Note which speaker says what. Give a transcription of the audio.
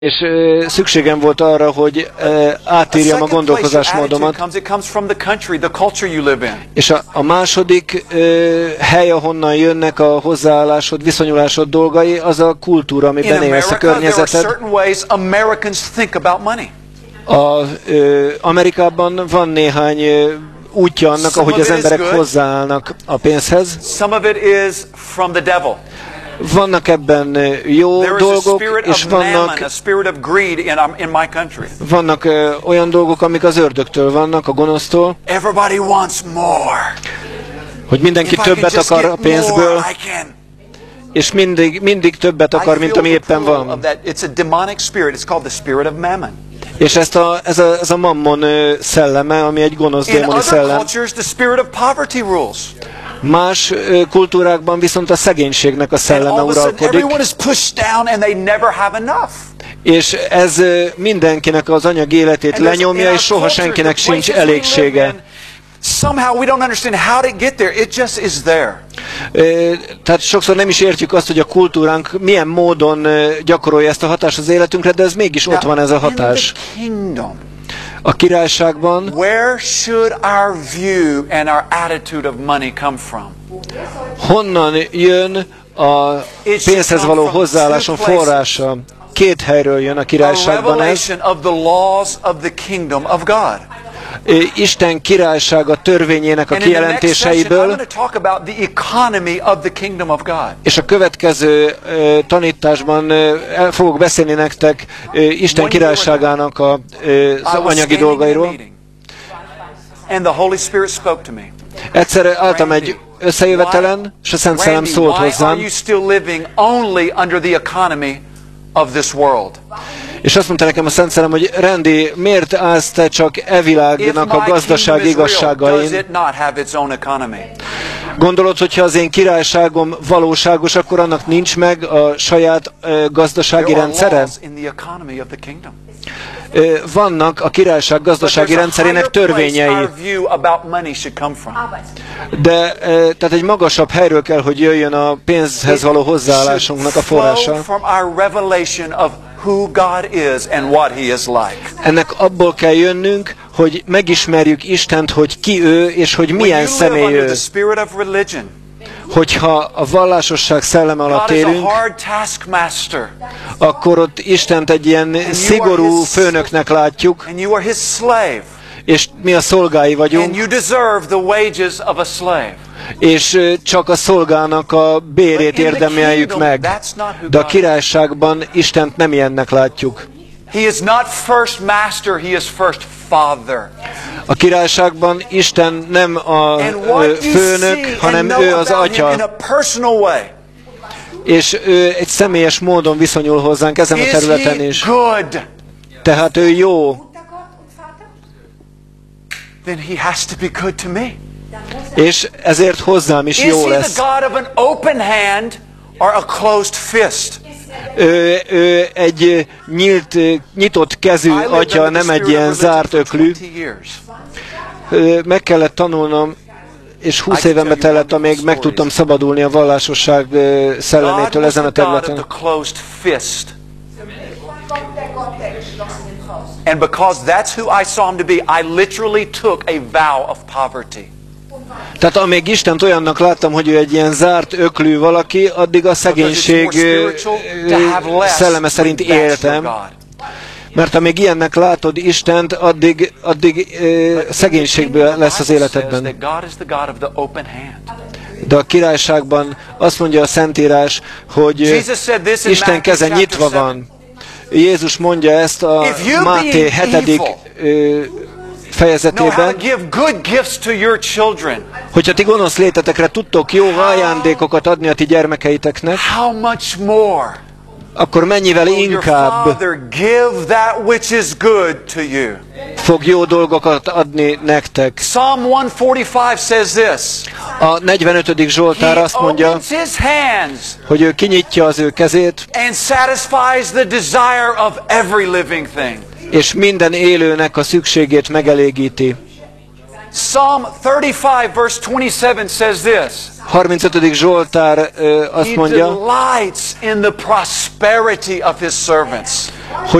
Speaker 1: És szükségem volt arra, hogy átírjam a gondolkozásmódomat. És a második hely, ahonnan jönnek a hozzáállásod, viszonyulásod dolgai, az a kultúra, amiben élsz, a környezeted. Amerikában van néhány útja annak, ahogy az emberek hozzáállnak a pénzhez. Vannak ebben jó dolgok, és vannak olyan dolgok, amik az ördögtől vannak, a gonosztól, hogy mindenki többet akar a pénzből, és mindig többet akar, mint ami éppen van. És ez a mammon szelleme, ami egy gonosz démoni szellem. Más kultúrákban viszont a szegénységnek a szelleme uralkodik. És ez mindenkinek az anyagi életét lenyomja, és soha senkinek sincs elégsége. Tehát sokszor nem is értjük azt, hogy a kultúránk milyen módon gyakorolja ezt a hatást az életünkre, de ez mégis ott van, ez a hatás. A királyságban honnan jön a pénzhez való hozzáálláson forrása? Két helyről jön a királyságban ez. Isten királysága törvényének a kijelentéseiből, és a következő tanításban fogok beszélni nektek Isten királyságának az anyagi dolgairól. Egyszer álltam egy összejövetelen, és a Szent Szellem szólt hozzám, és azt mondta nekem a Szent Szellem, hogy Randy, miért állsz te csak e világnak a gazdasági igazságain? Gondolod, hogyha az én királyságom valóságos, akkor annak nincs meg a saját gazdasági rendszere? Vannak a királyság gazdasági rendszerének törvényei. De tehát egy magasabb helyről kell, hogy jöjjön a pénzhez való hozzáállásunknak a forrása. Ennek abból kell jönnünk, hogy megismerjük Istent, hogy ki ő, és hogy milyen személy ő. Hogyha a vallásosság szelleme alatt élünk, akkor ott Istent egy ilyen szigorú főnöknek látjuk, és mi a szolgái vagyunk, és csak a szolgának a bérét érdemeljük meg. De a királyságban Istent nem ilyennek látjuk. A királyságban Isten nem a főnök, hanem ő az Atya. És ő egy személyes módon viszonyul hozzánk ezen a területen is. Tehát ő jó. És ezért hozzám is jó lesz. Ő egy nyitott kezű atya, nem egy ilyen zárt öklű. Meg kellett tanulnom, és 20 évembe tellett, amíg meg tudtam szabadulni a vallásosság szellemétől ezen a területen.
Speaker 2: And because that's who I saw him to be, I literally took a vow of poverty.
Speaker 1: Tehát amíg Istent olyannak láttam, hogy ő egy ilyen zárt öklű valaki, addig a szegénység szelleme szerint éltem. Mert amíg ilyennek látod Istent, addig szegénységből lesz az életedben. De a királyságban azt mondja a Szentírás, hogy Isten keze nyitva van. Jézus mondja ezt a Máté 7. fejezetében, hogyha ti gonosz létetekre tudtok jó ajándékokat adni a ti gyermekeiteknek, akkor mennyivel inkább fog jó dolgokat adni nektek. A 45. Zsoltár azt mondja, hogy ő kinyitja az ő kezét, és minden élőnek a szükségét megelégíti.
Speaker 2: Psalm 35 verse 27 says this.
Speaker 1: 35. Zsoltár azt mondja,
Speaker 2: He delights in the prosperity of his servants.